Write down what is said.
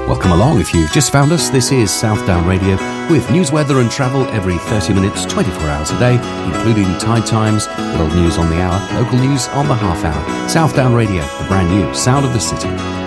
Welcome along if you've just found us. This is Southdown Radio with news, weather and travel every 30 minutes, 24 hours a day, including tide times, world news on the hour, local news on the half hour. Southdown Radio, the brand new sound of the city.